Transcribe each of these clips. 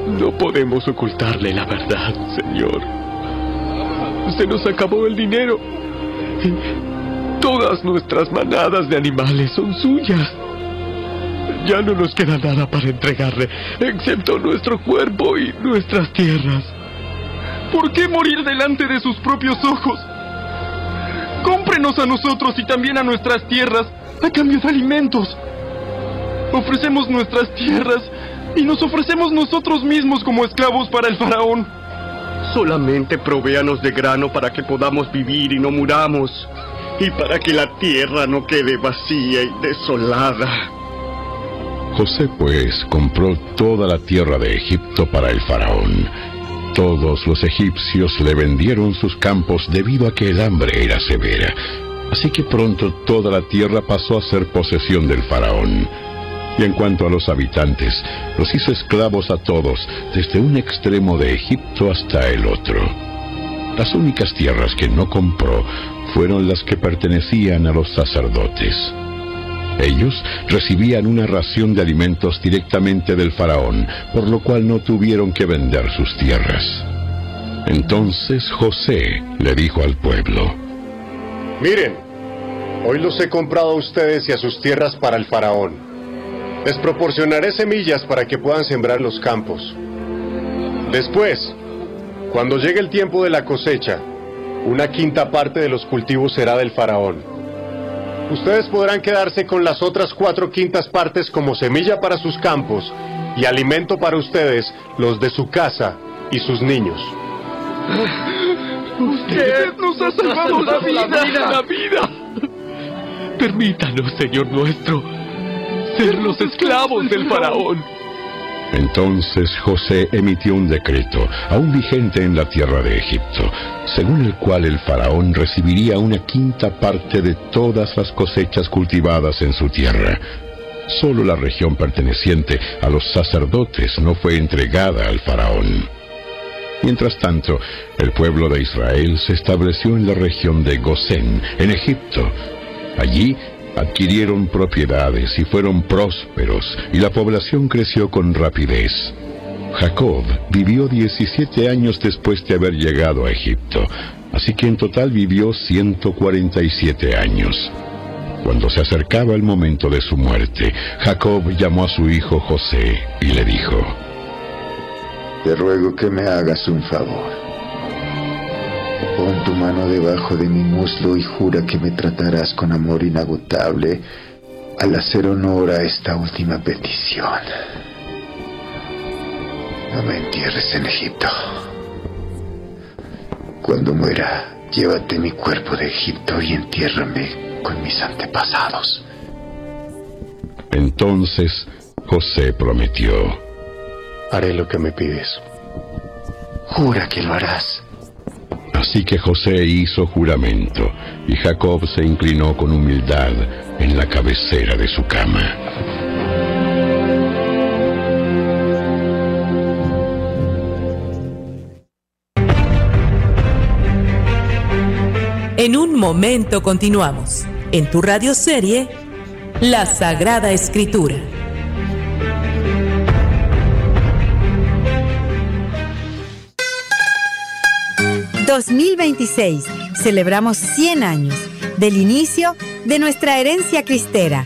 No podemos ocultarle la verdad, Señor. Se nos acabó el dinero. Todas nuestras manadas de animales son suyas. Ya no nos queda nada para entregarle, excepto nuestro cuerpo y nuestras tierras. ¿Por qué morir delante de sus propios ojos? Cómprenos a nosotros y también a nuestras tierras a cambio de alimentos. Ofrecemos nuestras tierras y nos ofrecemos nosotros mismos como esclavos para el faraón. Solamente provéanos de grano para que podamos vivir y no muramos, y para que la tierra no quede vacía y desolada. José, pues, compró toda la tierra de Egipto para el faraón. Todos los egipcios le vendieron sus campos debido a que el hambre era severa. Así que pronto toda la tierra pasó a ser posesión del faraón. Y en cuanto a los habitantes, los hizo esclavos a todos, desde un extremo de Egipto hasta el otro. Las únicas tierras que no compró fueron las que pertenecían a los sacerdotes. Ellos recibían una ración de alimentos directamente del faraón, por lo cual no tuvieron que vender sus tierras. Entonces José le dijo al pueblo: Miren, hoy los he comprado a ustedes y a sus tierras para el faraón. Les proporcionaré semillas para que puedan sembrar los campos. Después, cuando llegue el tiempo de la cosecha, 1/5 parte de los cultivos será del faraón. Ustedes podrán quedarse con las otras 4/5 partes como semilla para sus campos y alimento para ustedes, los de su casa y sus niños. ¡Usted nos ha salvado la vida! Permítanos, Señor nuestro, ser los esclavos del faraón. Entonces José emitió un decreto, aún vigente en la tierra de Egipto, según el cual el faraón recibiría 1/5 parte de todas las cosechas cultivadas en su tierra. Solo la región perteneciente a los sacerdotes no fue entregada al faraón. Mientras tanto, el pueblo de Israel se estableció en la región de Gosén, en Egipto. Allí adquirieron propiedades y fueron prósperos, y la población creció con rapidez. Jacob vivió 17 años después de haber llegado a Egipto, así que en total vivió 147 años. Cuando se acercaba el momento de su muerte, Jacob llamó a su hijo José y le dijo: Te ruego que me hagas un favor. Pon tu mano debajo de mi muslo y jura que me tratarás con amor inagotable al hacer honor a esta última petición. No me entierres en Egipto. Cuando muera, llévate mi cuerpo de Egipto y entiérrame con mis antepasados. Entonces José prometió: Haré lo que me pides. Jura que lo harás. Así que José hizo juramento, y Jacob se inclinó con humildad en la cabecera de su cama. En un momento continuamos, en tu radioserie, La Sagrada Escritura. ...2026... celebramos 100 años... ...del inicio de nuestra herencia cristera.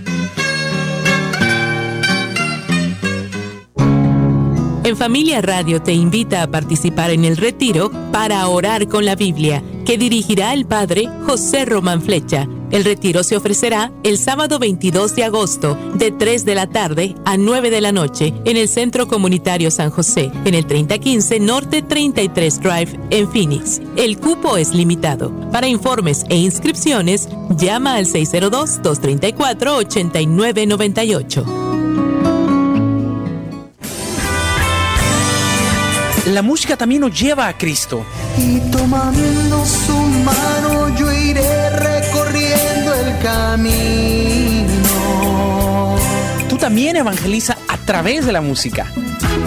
En Familia Radio te invita a participar en el retiro para orar con la Biblia, que dirigirá el padre José Román Flecha. El retiro se ofrecerá el sábado 22 de agosto, de 3 de la tarde a 9 de la noche, en el Centro Comunitario San José, en el 3015 Norte 33 Drive, en Phoenix. El cupo es limitado. Para informes e inscripciones, llama al 602-234-8998. La música también nos lleva a Cristo. Y tomando su mano yo iré recorriendo el camino. Tú también evangeliza a través de la música.